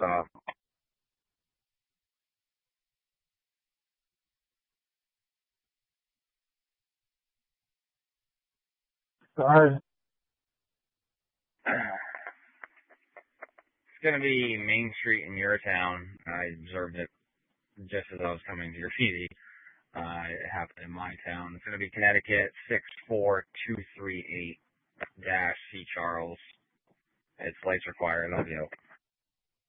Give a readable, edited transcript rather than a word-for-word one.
stop. Sorry. It's going to be Main Street in your town. I observed it just as I was coming to your TV. It happened in my town. It's going to be Connecticut 64238-C Charles. It's lights required. I'll be out.